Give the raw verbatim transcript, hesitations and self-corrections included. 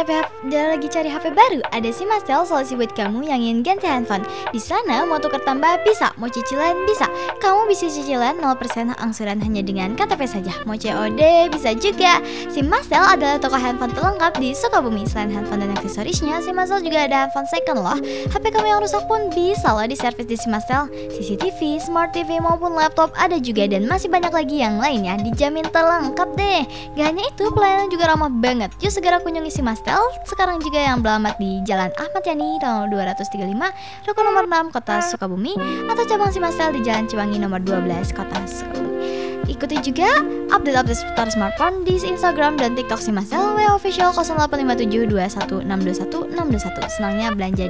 capek dia lagi cari H P baru? Ada Simastel, solusi buat kamu yang ingin ganti handphone. Di sana mau tukar tambah bisa, mau cicilan bisa. Kamu bisa cicilan nol persen angsuran hanya dengan K T P saja. Mau C O D bisa juga. Simastel adalah toko handphone terlengkap di Sukabumi. Selain handphone dan aksesorisnya, Simastel juga ada handphone second loh. H P kamu yang rusak pun bisa loh diservis di Simastel. C C T V, Smart T V maupun laptop ada juga, dan masih banyak lagi yang lainnya. Dijamin terlengkap deh. Gak hanya itu, pelayanan juga ramah banget. Yuk segera kunjungi Simastel sekarang juga yang beralamat di Jalan Ahmad Yani nomor dua ratus tiga puluh lima, Ruko nomor enam, Kota Sukabumi, atau cabang Simastel di Jalan Ciwangi nomor dua belas, Kota Sukabumi. Ikuti juga update-update seputar smartphone di Instagram dan TikTok Simastel W official nol delapan lima tujuh dua satu enam dua satu enam dua satu. Senangnya belanja